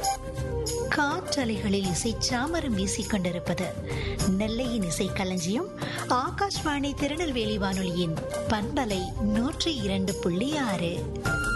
காற்றலைகளில் இசை சாமரம் வீசிக்கொண்டிருப்பது நெல்லையின் இசை களஞ்சியம் ஆகாஷ்வாணி திருநெல்வேலி வானொலியின் பண்பலை 102.6.